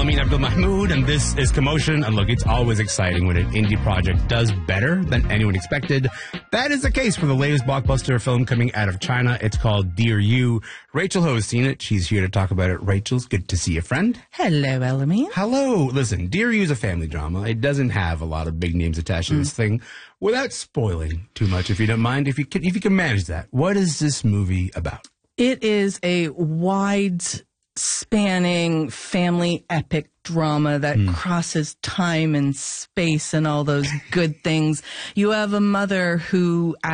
Amin Abdul Mahmood, and this is Commotion. And look, it's always exciting when an indie project does better than anyone expected. That is the case for the latest blockbuster film coming out of China. It's called Dear You. Rachel Ho has seen it. She's here to talk about it. Rachel, it's good to see you, friend. Hello, Elamine. Hello. Listen, Dear You is a family drama. It doesn't have a lot of big names attached to this thing. Without spoiling too much, if you don't mind, if you can manage that, what is this movie about? It is a wide-spanning family epic drama that crosses time and space and all those good things. You have a mother who